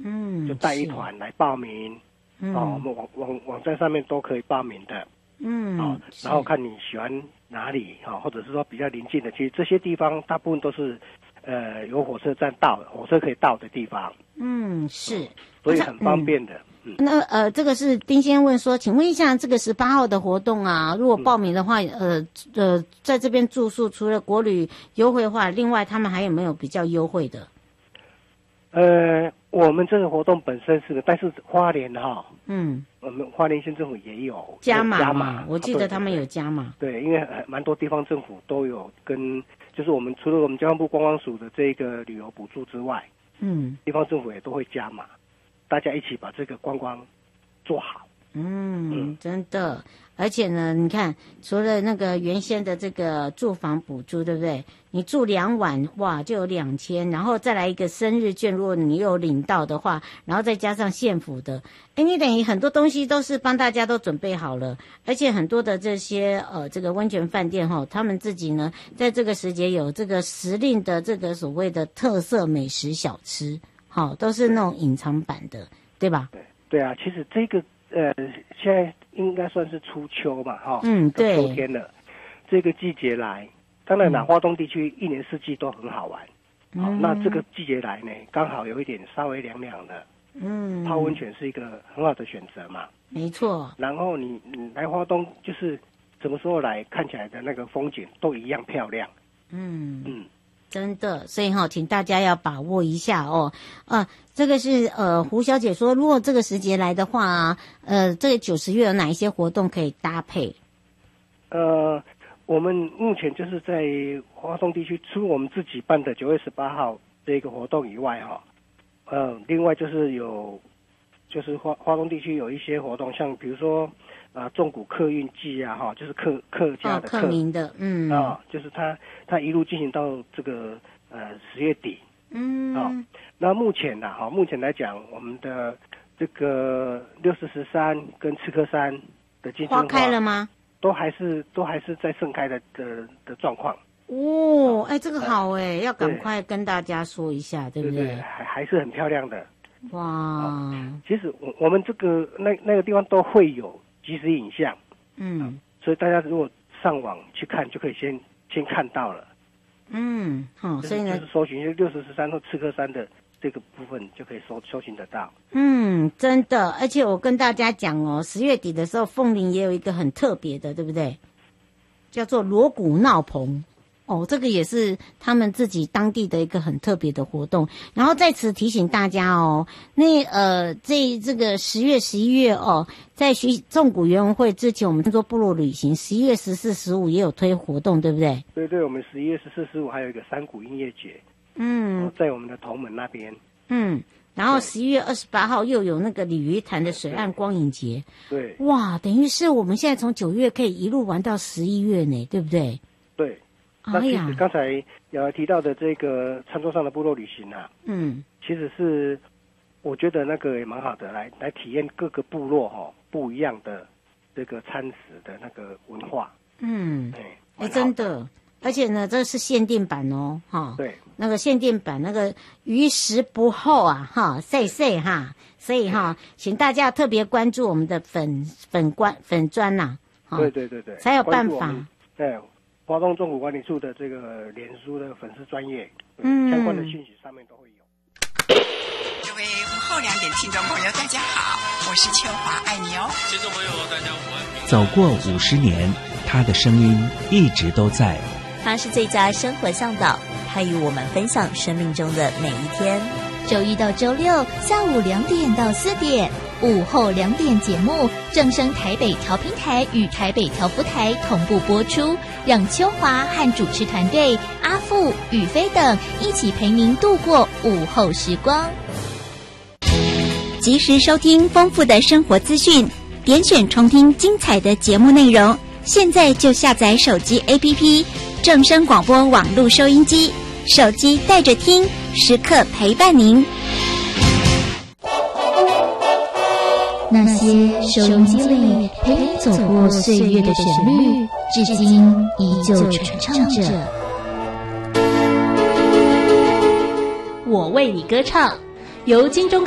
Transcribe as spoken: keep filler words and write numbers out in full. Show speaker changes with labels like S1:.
S1: 嗯，
S2: 就带一团来报名，
S1: 嗯、
S2: 哦，我们网网网站上面都可以报名的，
S1: 嗯，
S2: 哦，然后看你喜欢哪里，哈、哦，或者是说比较临近的，其实这些地方大部分都是，呃，有火车站到，火车可以到的地方，
S1: 嗯，是，
S2: 所以很方便的。嗯，
S1: 那呃，这个是丁先生问说，请问一下，这个十八号的活动啊，如果报名的话，呃呃，在这边住宿除了国旅优惠的话，另外他们还有没有比较优惠的？
S2: 呃，我们这个活动本身是的，但是花莲哈，
S1: 嗯，
S2: 我们花莲县政府也有
S1: 加码
S2: 加码，
S1: 我记得他们有加码。
S2: 对，因为蛮多地方政府都有跟，就是我们除了我们交通部观光署的这个旅游补助之外，
S1: 嗯，
S2: 地方政府也都会加码，大家一起把这个观光做好。
S1: 嗯，
S2: 嗯
S1: 真的，而且呢，你看，除了那个原先的这个住房补助，对不对？你住两晚，哇，就有两千，然后再来一个生日券，如果你有领到的话，然后再加上县府的，哎，你等于很多东西都是帮大家都准备好了，而且很多的这些呃这个温泉饭店哈，他们自己呢，在这个时节有这个时令的这个所谓的特色美食小吃，好，都是那种隐藏版的，对吧？
S2: 对对啊，其实这个。呃，现在应该算是初秋嘛，哈、哦，
S1: 嗯，对，
S2: 秋天了，这个季节来，当然啦，花东地区一年四季都很好玩，
S1: 嗯、
S2: 哦，那这个季节来呢，刚好有一点稍微凉凉的，
S1: 嗯，
S2: 泡温泉是一个很好的选择嘛，
S1: 没错。
S2: 然后你你来花东，就是什么时候来，看起来的那个风景都一样漂亮，
S1: 嗯
S2: 嗯。
S1: 真的，所以哈、哦，请大家要把握一下哦。啊，这个是呃，胡小姐说，如果这个时节来的话，呃，这个九十月有哪一些活动可以搭配？
S2: 呃，我们目前就是在花东地区，除了我们自己办的九月十八号这个活动以外，哈，呃，另外就是有，就是花花东地区有一些活动，像比如说。啊，纵谷客运季啊，哈，就是客客家的客、
S1: 哦、客民的，嗯，
S2: 啊，就是他他一路进行到这个呃十月底，
S1: 嗯，
S2: 啊，那目前呢、啊，哈，目前来讲，我们的这个六四十三跟赤科山的金针花
S1: 开了吗？
S2: 都还是都还是在盛开的的的状况。
S1: 哦，哎，这个好哎，要赶快跟大家说一下，对不对？
S2: 对对，还还是很漂亮的。
S1: 哇，
S2: 哦、其实我我们这个那那个地方都会有。即时影像，
S1: 嗯，
S2: 所以大家如果上网去看，就可以先先看到了，
S1: 嗯，好、哦，所以呢，
S2: 就是搜寻六十十三或赤科山的这个部分就可以搜搜寻得到。
S1: 嗯，真的，而且我跟大家讲哦，十月底的时候，凤林也有一个很特别的，对不对？叫做锣鼓闹棚。哦，这个也是他们自己当地的一个很特别的活动。然后在此提醒大家哦，那呃，这这个十月、十一月哦，在徐纵谷园文会之前，我们做部落旅行，十一月十四、十五也有推活动，对不对？
S2: 对对，我们十一月十四、十五还有一个山谷音乐节，
S1: 嗯、
S2: 哦，在我们的头门那边。
S1: 嗯，然后十一月二十八号又有那个鲤鱼潭的水岸光影节。
S2: 对，
S1: 哇，等于是我们现在从九月可以一路玩到十一月呢，对不对？
S2: 对。那其实刚才有提到的这个餐桌上的部落旅行啊，
S1: 嗯，
S2: 其实是我觉得那个也蛮好的，来来体验各个部落哈、哦、不一样的这个餐食的那个文化。
S1: 嗯，哎，真的，而且呢，这是限定版哦，哈、哦，
S2: 对，
S1: 那个限定版那个于时不候啊，哈，岁岁哈，所以哈，请大家特别关注我们的粉粉官粉专呐、
S2: 啊，对对对对，
S1: 才有办法。
S2: 对。花东纵谷管理处的这个脸书的粉丝专页，嗯，相关的讯息上面都会有。
S3: 各位午后两点听众朋友，大家好，我是秋华，爱你哦。
S4: 听众朋友，大家午安。
S5: 走过五十年，他的声音一直都在。
S6: 他是最佳生活向导，他与我们分享生命中的每一天。
S7: 周一到周六下午两点到四点，午后两点节目正声台北调频台与台北调福台同步播出，让秋华和主持团队阿富、宇飞等一起陪您度过午后时光。
S8: 及时收听丰富的生活资讯，点选重听精彩的节目内容。现在就下载手机 A P P 正声广播网络收音机，手机带着听，时刻陪伴您。
S7: 那些收音机里陪你走过岁月的旋律，至今依旧传唱着。
S9: 我为你歌唱，由金钟